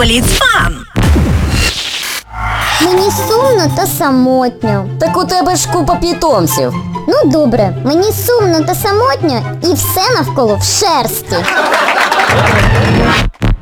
Поліцфан. Мені сумно та самотньо. Так у тебе ж купа питомців. Ну добре, мені сумно та самотньо і все навколо в шерсті.